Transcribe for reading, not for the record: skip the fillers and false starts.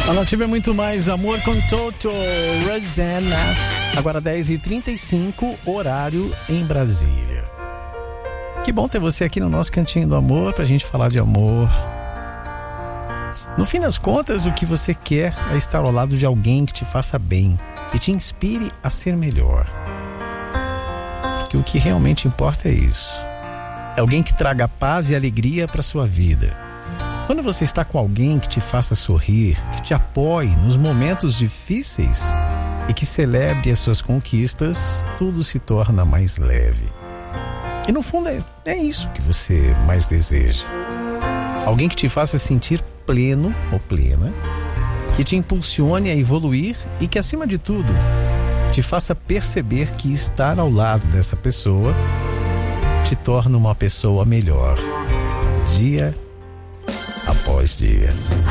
A Nativa é muito mais amor com Toto Rosana. Agora 10h35, horário em Brasília. Que bom ter você aqui no nosso Cantinho do Amor pra gente falar de amor. No fim das contas, o que você quer é estar ao lado de alguém que te faça bem, que te inspire a ser melhor. Porque o que realmente importa é isso. É alguém que traga paz e alegria para sua vida. Quando você está com alguém que te faça sorrir, que te apoie nos momentos difíceis e que celebre as suas conquistas, tudo se torna mais leve. E no fundo é isso que você mais deseja. Alguém que te faça sentir pleno ou plena, que te impulsione a evoluir e que, acima de tudo, te faça perceber que estar ao lado dessa pessoa te torna uma pessoa melhor, dia após dia.